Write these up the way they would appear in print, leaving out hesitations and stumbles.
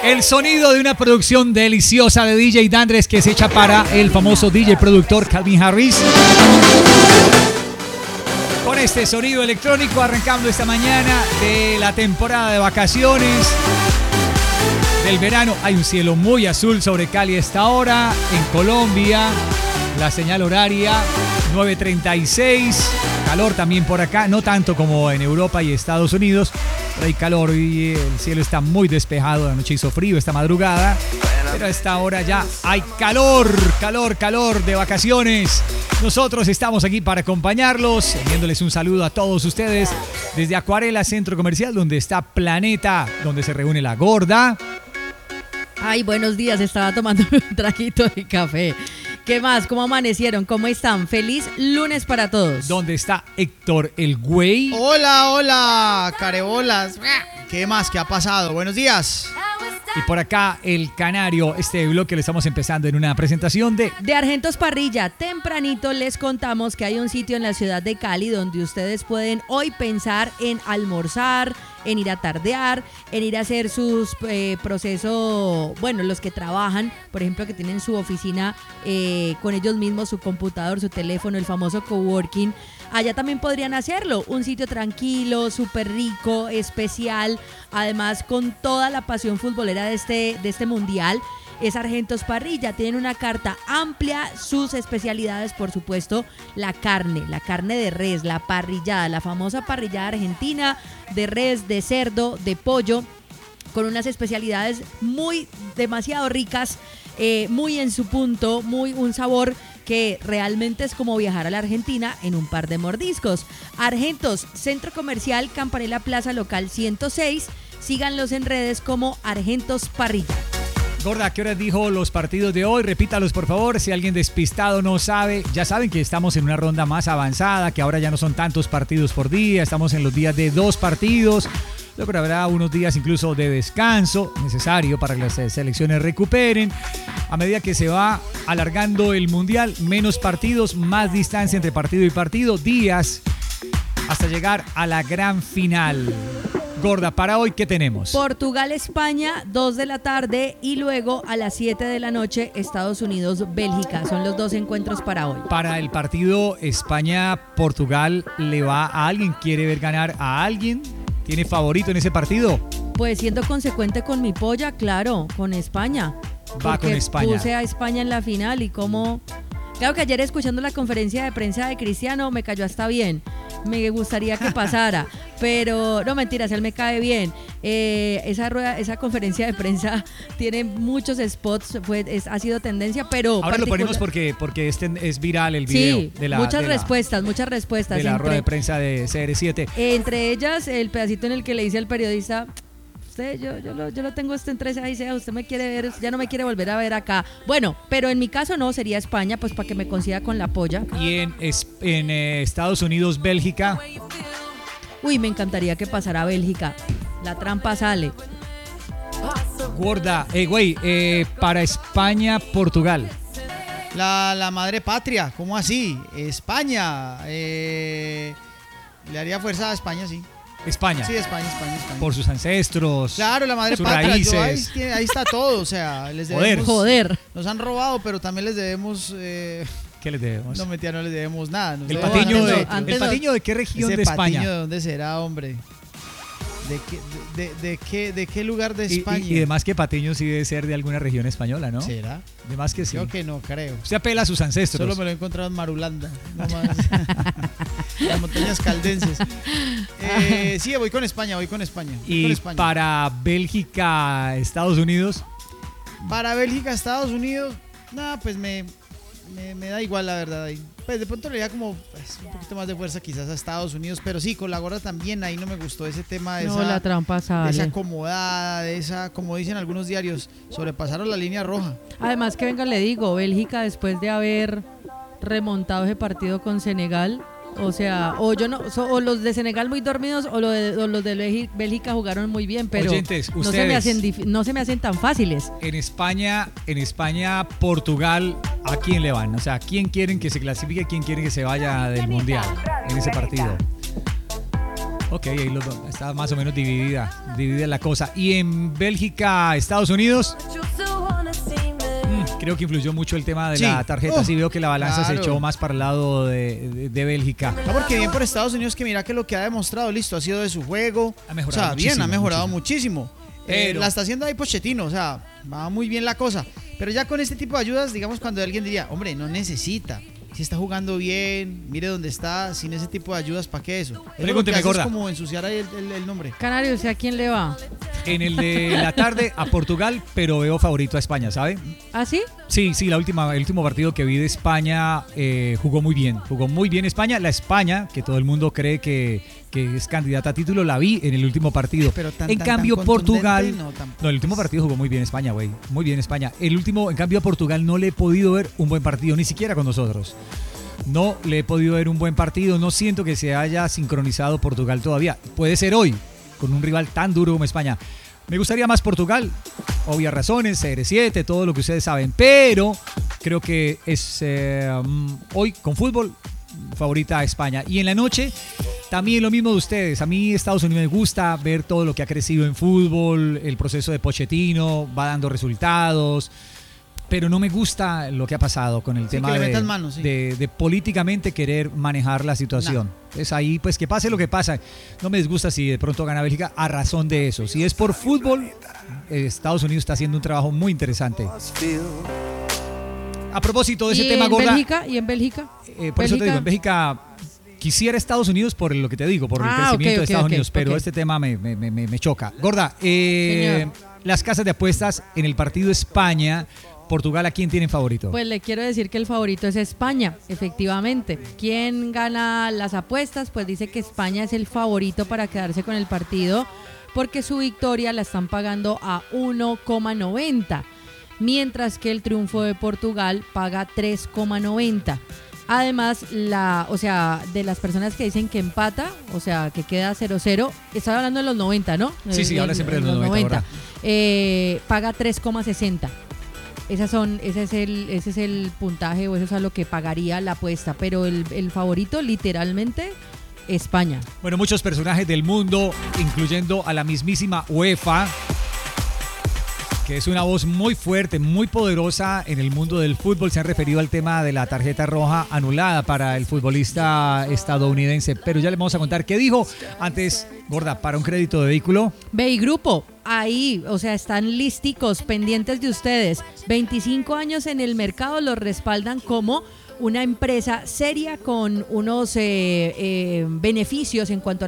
El sonido de una producción deliciosa de DJ Dandres que se echa para el famoso DJ productor Calvin Harris. Con este sonido electrónico arrancando esta mañana de la temporada de vacaciones del verano. Hay un cielo muy azul sobre Cali a esta hora. En Colombia, la señal horaria 9:36. Calor también por acá, no tanto como en Europa y Estados Unidos, pero hay calor y el cielo está muy despejado. La noche hizo frío esta madrugada, pero a esta hora ya hay calor de vacaciones. Nosotros estamos aquí para acompañarlos, enviándoles un saludo a todos ustedes desde Acuarela Centro Comercial, donde está Planeta, donde se reúne la gorda. Ay, buenos días, estaba tomando un traguito de café. ¿Qué más? ¿Cómo amanecieron? ¿Cómo están? Feliz lunes para todos. ¿Dónde está Héctor el Güey? Hola, carebolas. ¿Qué más? ¿Qué ha pasado? Buenos días. Y por acá el Canario. Este bloque lo estamos empezando en una presentación de Argentos Parrilla. Tempranito les contamos que hay un sitio en la ciudad de Cali donde ustedes pueden hoy pensar en almorzar, en ir a tardear, en ir a hacer sus procesos, bueno, los que trabajan, por ejemplo, que tienen su oficina con ellos mismos, su computador, su teléfono, el famoso coworking. Allá también podrían hacerlo, un sitio tranquilo, súper rico, especial, además con toda la pasión futbolera de este mundial. Es Argentos Parrilla, tienen una carta amplia, sus especialidades, por supuesto, la carne de res, la parrillada, la famosa parrillada argentina, de res, de cerdo, de pollo, con unas especialidades demasiado ricas, muy en su punto, un sabor que realmente es como viajar a la Argentina en un par de mordiscos. Argentos, Centro Comercial Campanella Plaza Local 106, síganlos en redes como Argentos Parrilla. Gorda, ¿qué horas dijo los partidos de hoy? Repítalos, por favor. Si alguien despistado no sabe, ya saben que estamos en una ronda más avanzada, que ahora ya no son tantos partidos por día, estamos en los días de 2 partidos. Luego habrá unos días incluso de descanso necesario para que las selecciones recuperen. A medida que se va alargando el Mundial, menos partidos, más distancia entre partido y partido, días hasta llegar a la gran final. Gorda, para hoy, ¿qué tenemos? Portugal-España, 2 de la tarde y luego a las 7 de la noche, Estados Unidos-Bélgica. Son los 2 encuentros para hoy. Para el partido España-Portugal, ¿le va a alguien? ¿Quiere ver ganar a alguien? ¿Tiene favorito en ese partido? Pues siendo consecuente con mi polla, claro, con España. Va con España. Puse a España en la final y como... Claro que ayer escuchando la conferencia de prensa de Cristiano me cayó hasta bien. Me gustaría que pasara, pero no mentiras, él me cae bien. Esa conferencia de prensa tiene muchos spots, ha sido tendencia, pero... Ahora lo ponemos porque este es viral el video. Sí, muchas respuestas. De la rueda de prensa de CR7. Entre ellas, el pedacito en el que le dice al periodista... Yo lo tengo entre esa y sea, usted me quiere ver, ya no me quiere volver a ver acá. Bueno, pero en mi caso no, sería España, pues para que me consiga con la polla. Y en Estados Unidos, Bélgica. Uy, me encantaría que pasara Bélgica. La trampa sale. Gorda, para España, Portugal. La madre patria, ¿cómo así? España. Le haría fuerza a España, sí. España. Sí, España. Por sus ancestros. Claro, la madre sus patria. raíces. Ahí está todo, o sea, les debemos. Joder. Nos han robado, pero también les debemos. ¿Qué les debemos? No, mentira, no les debemos nada. ¿El Patiño de qué región de España? Patiño, ¿de dónde será, hombre? ¿De qué lugar de España? Y además que Patiño sí debe ser de alguna región española, ¿no? ¿Será? Además que sí. Yo que no creo. Usted apela a sus ancestros. Solo me lo he encontrado en Marulanda, no más. Las montañas caldenses. Sí, voy con España. Y para Bélgica, Estados Unidos. Para Bélgica, Estados Unidos, nada, pues me da igual, la verdad. Pues de pronto le da como un poquito más de fuerza quizás a Estados Unidos, pero sí, con la gorda también, ahí no me gustó ese tema de la trampa sale. De esa acomodada, de esa, como dicen algunos diarios, sobrepasaron la línea roja. Además que venga, le digo, Bélgica después de haber remontado ese partido con Senegal, o sea, o los de Senegal muy dormidos o los de Bélgica jugaron muy bien, pero oyentes, no se me hacen tan fáciles. En España, Portugal, ¿a quién le van? O sea, ¿quién quieren que se clasifique? ¿Quién quieren que se vaya del Mundial en ese partido? Ok, ahí está más o menos dividida la cosa. Y en Bélgica, Estados Unidos, creo que influyó mucho el tema de la tarjeta. Sí, veo que la balanza se echó más para el lado de Bélgica. No, porque bien por Estados Unidos, que mira que lo que ha demostrado, listo, ha sido de su juego. Ha mejorado ha mejorado muchísimo. Pero la está haciendo ahí Pochettino, o sea, va muy bien la cosa. Pero ya con este tipo de ayudas, digamos, cuando alguien diría, hombre, no necesita. Si está jugando bien, mire dónde está, sin ese tipo de ayudas, ¿para qué eso? Pregúnteme, Gorda. Es como ensuciar ahí el nombre. Canario, ¿a quién le va? En el de la tarde a Portugal, pero veo favorito a España, ¿sabe? ¿Ah, sí? Sí, el último partido que vi de España jugó muy bien España. La España, que todo el mundo cree que es candidata a título, la vi en el último partido. Pero en cambio, Portugal... No, el último partido jugó muy bien España, güey. Muy bien España. El último, en cambio, a Portugal no le he podido ver un buen partido, ni siquiera con nosotros. No le he podido ver un buen partido. No siento que se haya sincronizado Portugal todavía. Puede ser hoy, con un rival tan duro como España. Me gustaría más Portugal, obvias razones, CR7, todo lo que ustedes saben, pero creo que es hoy con fútbol favorita a España. Y en la noche también lo mismo de ustedes. A mí Estados Unidos me gusta ver todo lo que ha crecido en fútbol, el proceso de Pochettino va dando resultados, pero no me gusta lo que ha pasado con el tema de políticamente querer manejar la situación. Es ahí, pues que pase lo que pasa. No me disgusta si de pronto gana Bélgica a razón de eso. Si es por fútbol, Estados Unidos está haciendo un trabajo muy interesante. A propósito de ese tema, Gorda. ¿Y en Bélgica? Por eso te digo, en Bélgica quisiera Estados Unidos por lo que te digo, por el crecimiento de Estados Unidos, pero este tema me choca. Gorda, las casas de apuestas en el partido España Portugal, ¿a quién tienen favorito? Pues le quiero decir que el favorito es España, efectivamente. ¿Quién gana las apuestas? Pues dice que España es el favorito para quedarse con el partido porque su victoria la están pagando a 1,90, mientras que el triunfo de Portugal paga 3,90. Además, de las personas que dicen que empata, o sea, que queda 0-0, estaba hablando de los 90, ¿no? Sí, habla siempre de los 90. Paga 3,60. Ese es el puntaje, o eso es a lo que pagaría la apuesta, pero el favorito literalmente España. Bueno, muchos personajes del mundo, incluyendo a la mismísima UEFA, que es una voz muy fuerte, muy poderosa en el mundo del fútbol, se han referido al tema de la tarjeta roja anulada para el futbolista estadounidense, pero ya les vamos a contar qué dijo. Antes, Gorda, para un crédito de vehículo. BEI Grupo, ahí, o sea, están listicos, pendientes de ustedes. 25 años en el mercado, los respaldan como una empresa seria con unos beneficios en cuanto a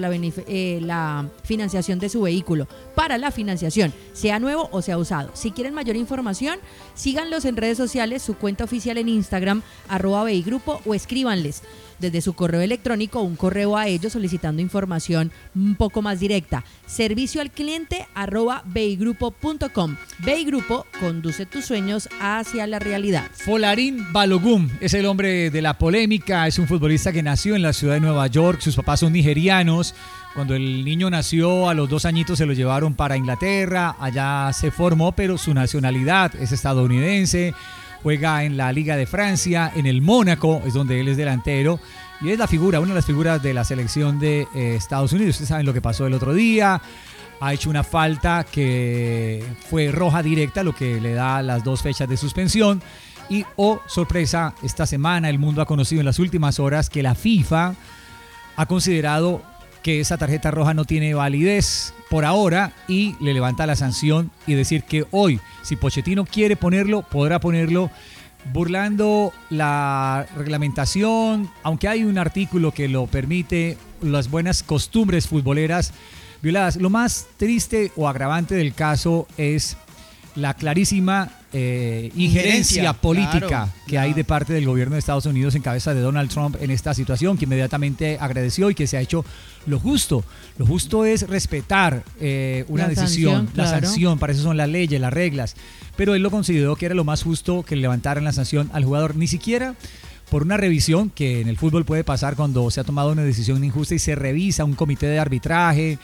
la financiación de su vehículo. Para la financiación, sea nuevo o sea usado. Si quieren mayor información, síganlos en redes sociales, su cuenta oficial en Instagram, @beigrupo, o escríbanles desde su correo electrónico un correo a ellos solicitando información un poco más directa. Servicio al cliente @beigrupo.com. Beigrupo conduce tus sueños hacia la realidad. Folarin Balogun es el hombre de la polémica, es un futbolista que nació en la ciudad de Nueva York, sus papás son nigerianos. Cuando el niño nació, a los 2 añitos se lo llevaron para Inglaterra, allá se formó, pero su nacionalidad es estadounidense. Juega en la Liga de Francia, en el Mónaco, es donde él es delantero. Y es una de las figuras de la selección de Estados Unidos. Ustedes saben lo que pasó el otro día. Ha hecho una falta que fue roja directa, lo que le da las 2 fechas de suspensión. Y, sorpresa, esta semana el mundo ha conocido en las últimas horas que la FIFA ha considerado que esa tarjeta roja no tiene validez por ahora y le levanta la sanción y decir que hoy, si Pochettino quiere ponerlo, podrá ponerlo, burlando la reglamentación, aunque hay un artículo que lo permite, las buenas costumbres futboleras violadas. Lo más triste o agravante del caso es la clarísima injerencia política que hay de parte del gobierno de Estados Unidos en cabeza de Donald Trump en esta situación, que inmediatamente agradeció y que se ha hecho lo justo. Lo justo es respetar una decisión, la sanción, para eso son las leyes, las reglas. Pero él lo consideró que era lo más justo que le levantaran la sanción al jugador, ni siquiera por una revisión que en el fútbol puede pasar cuando se ha tomado una decisión injusta y se revisa un comité de arbitraje.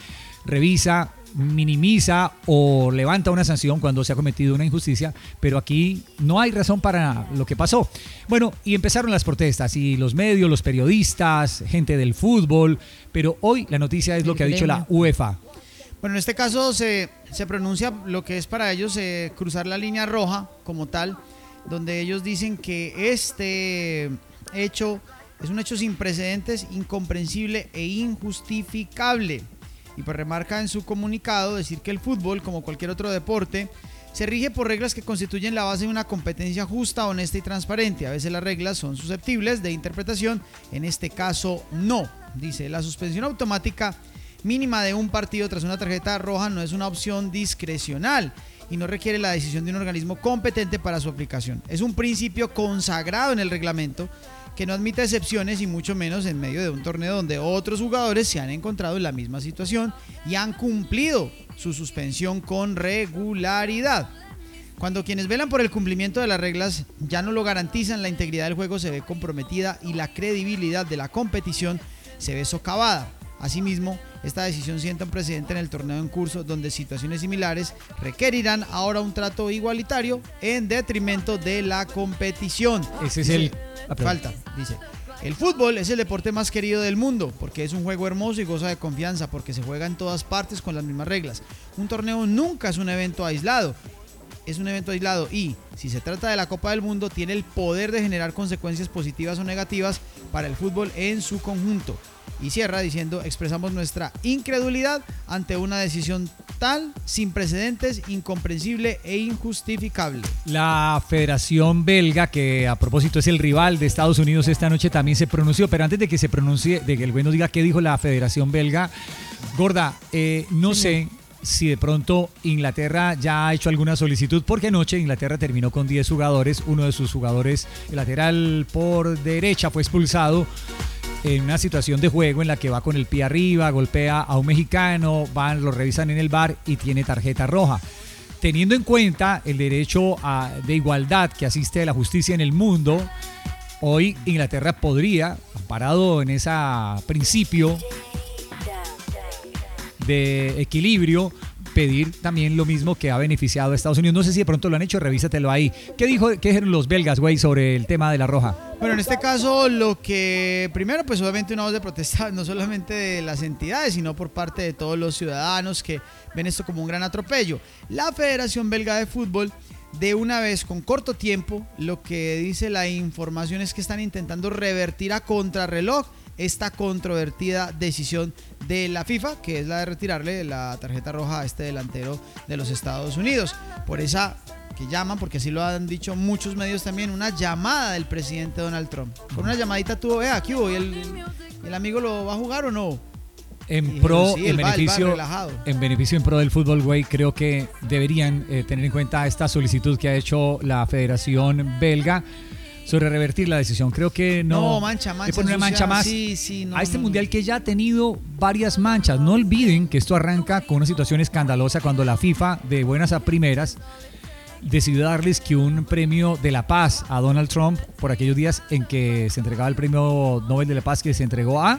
revisa, minimiza o levanta una sanción cuando se ha cometido una injusticia, pero aquí no hay razón para lo que pasó. Bueno, y empezaron las protestas y los medios, los periodistas, gente del fútbol, pero hoy la noticia es lo que ha dicho la UEFA. Bueno, en este caso se pronuncia lo que es para ellos cruzar la línea roja como tal, donde ellos dicen que este hecho es un hecho sin precedentes, incomprensible e injustificable. Y pues remarca en su comunicado decir que el fútbol, como cualquier otro deporte, se rige por reglas que constituyen la base de una competencia justa, honesta y transparente. A veces las reglas son susceptibles de interpretación, en este caso no. Dice, la suspensión automática mínima de un partido tras una tarjeta roja no es una opción discrecional y no requiere la decisión de un organismo competente para su aplicación. Es un principio consagrado en el reglamento que no admite excepciones y mucho menos en medio de un torneo donde otros jugadores se han encontrado en la misma situación y han cumplido su suspensión con regularidad. Cuando quienes velan por el cumplimiento de las reglas ya no lo garantizan, la integridad del juego se ve comprometida y la credibilidad de la competición se ve socavada. Asimismo, esta decisión sienta un precedente en el torneo en curso, donde situaciones similares requerirán ahora un trato igualitario en detrimento de la competición. Ese es dice, el fútbol es el deporte más querido del mundo, porque es un juego hermoso y goza de confianza, porque se juega en todas partes con las mismas reglas. Un torneo nunca es un evento aislado. Es un evento aislado y, si se trata de la Copa del Mundo, tiene el poder de generar consecuencias positivas o negativas para el fútbol en su conjunto. Y cierra diciendo, expresamos nuestra incredulidad ante una decisión tal, sin precedentes, incomprensible e injustificable. La Federación Belga, que a propósito es el rival de Estados Unidos esta noche, también se pronunció, pero antes de que se pronuncie, de que el güey nos diga qué dijo la Federación Belga, Gorda, no sé si de pronto Inglaterra ya ha hecho alguna solicitud, porque anoche Inglaterra terminó con 10 jugadores, uno de sus jugadores, el lateral por derecha, fue expulsado en una situación de juego en la que va con el pie arriba, golpea a un mexicano, lo revisan en el VAR y tiene tarjeta roja. Teniendo en cuenta el derecho de igualdad que asiste a la justicia en el mundo, hoy Inglaterra podría, amparado en ese principio de equilibrio, pedir también lo mismo que ha beneficiado a Estados Unidos. No sé si de pronto lo han hecho, revísatelo ahí. ¿Qué dijeron los belgas, güey, sobre el tema de la roja? Bueno, en este caso, lo que primero, pues obviamente una voz de protesta, no solamente de las entidades, sino por parte de todos los ciudadanos que ven esto como un gran atropello. La Federación Belga de Fútbol, de una vez, con corto tiempo, lo que dice la información es que están intentando revertir a contrarreloj esta controvertida decisión de la FIFA, que es la de retirarle la tarjeta roja a este delantero de los Estados Unidos. Por esa que llaman, porque así lo han dicho muchos medios también, una llamada del presidente Donald Trump. Con una llamadita tuvo, ¿qué hubo? ¿Y el amigo lo va a jugar o no? En beneficio en pro del fútbol, güey, creo que deberían tener en cuenta esta solicitud que ha hecho la Federación Belga sobre revertir la decisión. Creo que no mancha, le pone una mancha más no, a este mundial que ya ha tenido varias manchas. No olviden que esto arranca con una situación escandalosa cuando la FIFA, de buenas a primeras, decidió darles que un premio de la paz a Donald Trump por aquellos días en que se entregaba el premio Nobel de la Paz, que se entregó a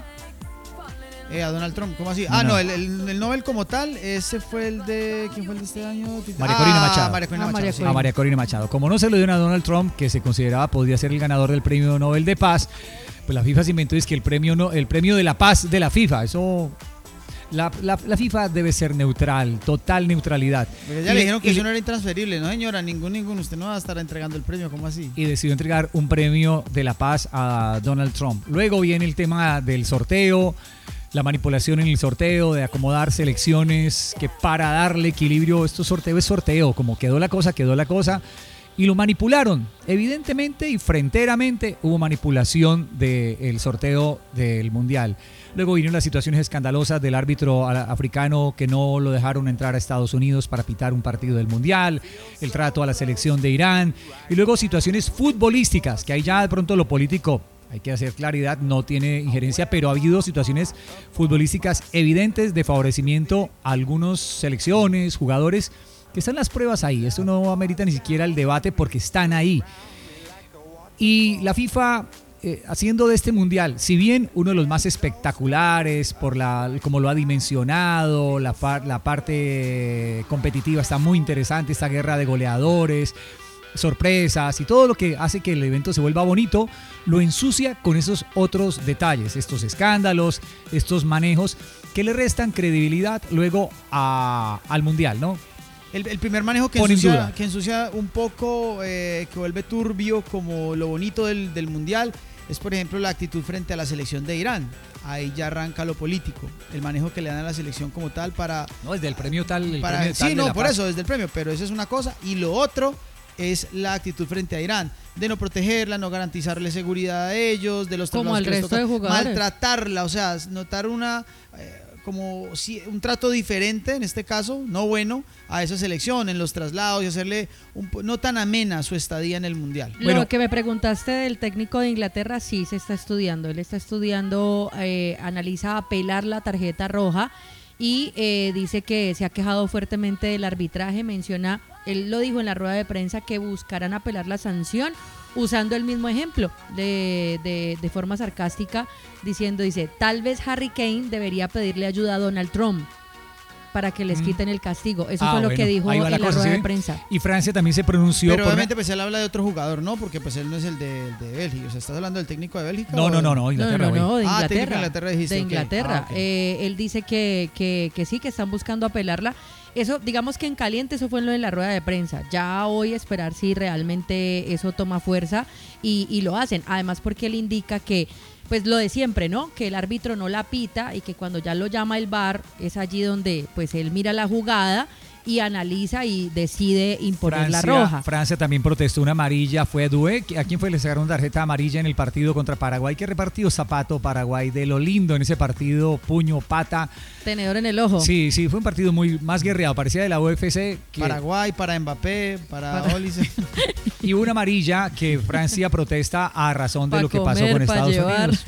Donald Trump. ¿Cómo así? No. El Nobel como tal, ese fue el de... ¿Quién fue el de este año? María Corina Machado. Machado. A María Corina Machado. Como no se lo dieron a Donald Trump, que se consideraba podría ser el ganador del premio Nobel de Paz, pues la FIFA se inventó que el premio de la paz de la FIFA, eso... La FIFA debe ser neutral, total neutralidad. Pero ya le dijeron que eso no era intransferible, no señora, ningún, usted no va a estar entregando el premio, ¿cómo así? Y decidió entregar un premio de la paz a Donald Trump. Luego viene el tema del sorteo, la manipulación en el sorteo, de acomodar selecciones, que para darle equilibrio, esto sorteo es sorteo, como quedó la cosa, y lo manipularon. Evidentemente y fronteramente hubo manipulación del sorteo del Mundial. Luego vinieron las situaciones escandalosas del árbitro africano que no lo dejaron entrar a Estados Unidos para pitar un partido del Mundial, el trato a la selección de Irán, y luego situaciones futbolísticas, que ahí ya de pronto lo político, hay que hacer claridad, no tiene injerencia, pero ha habido situaciones futbolísticas evidentes de favorecimiento a algunas selecciones, jugadores, que están las pruebas ahí. Esto no amerita ni siquiera el debate porque están ahí. Y la FIFA haciendo de este mundial, si bien uno de los más espectaculares por como lo ha dimensionado, la parte competitiva está muy interesante, esta guerra de goleadores, sorpresas y todo lo que hace que el evento se vuelva bonito, lo ensucia con esos otros detalles, estos escándalos, estos manejos que le restan credibilidad luego al mundial, ¿no? El primer manejo que ensucia un poco, que vuelve turbio como lo bonito del mundial, es por ejemplo la actitud frente a la selección de Irán. Ahí ya arranca lo político, el manejo que le dan a la selección como tal para... No, desde el premio tal... Sí, no, por eso, desde el premio, pero eso es una cosa. Y lo otro es la actitud frente a Irán, de no protegerla, no garantizarle seguridad a ellos, de los como al resto de jugadores, maltratarla, o sea, notar como un trato diferente, en este caso, no bueno, a esa selección en los traslados y hacerle no tan amena su estadía en el Mundial. Lo que me preguntaste del técnico de Inglaterra, sí se está estudiando. Él está estudiando, analiza apelar la tarjeta roja y dice que se ha quejado fuertemente del arbitraje. Menciona, él lo dijo en la rueda de prensa, que buscarán apelar la sanción, usando el mismo ejemplo de forma sarcástica, dice, tal vez Harry Kane debería pedirle ayuda a Donald Trump para que les quiten el castigo. Eso fue lo que dijo en la rueda de prensa. Y Francia también se pronunció. Pero obviamente pues él habla de otro jugador, ¿no? Porque pues él no es el de Bélgica. O sea, ¿estás hablando del técnico de Bélgica? No, Inglaterra. No, de Inglaterra. Técnico de Inglaterra dijiste. De Inglaterra. Okay. Él dice que sí, que están buscando apelarla. Eso, digamos que en caliente, eso fue en lo de la rueda de prensa. Ya hoy esperar si realmente eso toma fuerza y lo hacen. Además porque él indica que, pues lo de siempre, ¿no? Que el árbitro no la pita y que cuando ya lo llama el VAR es allí donde pues él mira la jugada y analiza y decide imponer la roja. Francia también protestó una amarilla, fue Doué. ¿A quién fue? Le sacaron tarjeta amarilla en el partido contra Paraguay. ¿Qué repartido zapato Paraguay? De lo lindo en ese partido, puño, pata. Tenedor en el ojo. Sí, fue un partido muy más guerreado, parecía de la UFC. Paraguay, para Mbappé, para Olise. Y una amarilla que Francia protesta a razón de lo que pasó con Estados Unidos.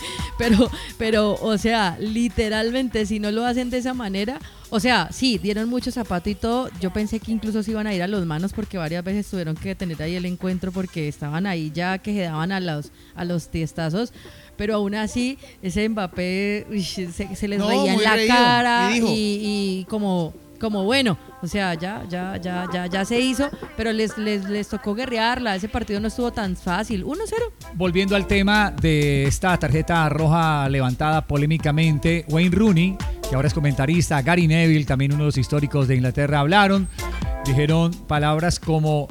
Pero, o sea, literalmente, si no lo hacen de esa manera, o sea, sí, dieron mucho zapato y todo. Yo pensé que incluso se iban a ir a los manos porque varias veces tuvieron que detener ahí el encuentro porque estaban ahí ya que quedaban a los tiestazos. Pero aún así, ese Mbappé se les veía en la cara y como bueno, o sea, ya se hizo, pero les tocó guerrearla. Ese partido no estuvo tan fácil. 1-0. Volviendo al tema de esta tarjeta roja levantada polémicamente, Wayne Rooney, que ahora es comentarista, Gary Neville, también uno de los históricos de Inglaterra, hablaron, dijeron palabras como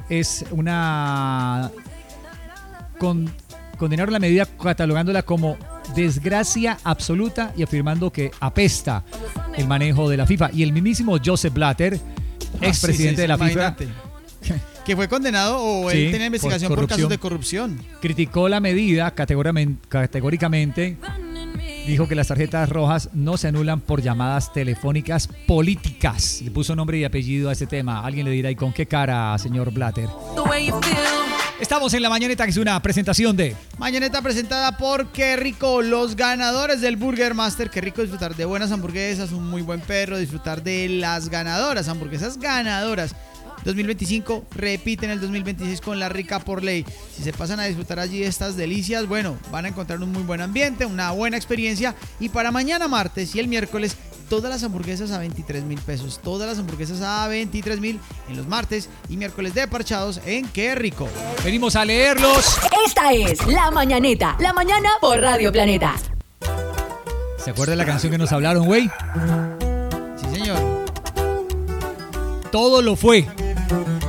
condenaron la medida catalogándola como desgracia absoluta y afirmando que apesta el manejo de la FIFA. Y el mismísimo Joseph Blatter, expresidente de la FIFA, que fue condenado o él tenía investigación por casos de corrupción, criticó la medida categóricamente. Dijo que las tarjetas rojas no se anulan por llamadas telefónicas políticas. Le puso nombre y apellido a este tema. Alguien le dirá, ¿y con qué cara, señor Blatter? Estamos en la Mañaneta, que es una presentación de... Mañaneta presentada por Qué Rico, los ganadores del Burger Master. Qué rico disfrutar de buenas hamburguesas, un muy buen perro, disfrutar de las ganadoras, hamburguesas ganadoras. 2025 repiten el 2026 con la rica por ley. Si se pasan a disfrutar allí estas delicias, bueno, van a encontrar un muy buen ambiente, una buena experiencia. Y para mañana martes y el miércoles, todas las hamburguesas a 23,000 pesos. Todas las hamburguesas a 23,000 en los martes y miércoles de parchados en Qué Rico. Venimos a leerlos. Esta es La Mañaneta, la mañana por Radio Planeta. ¿Se acuerda de la canción que nos hablaron, güey? Sí, señor. Todo lo fue.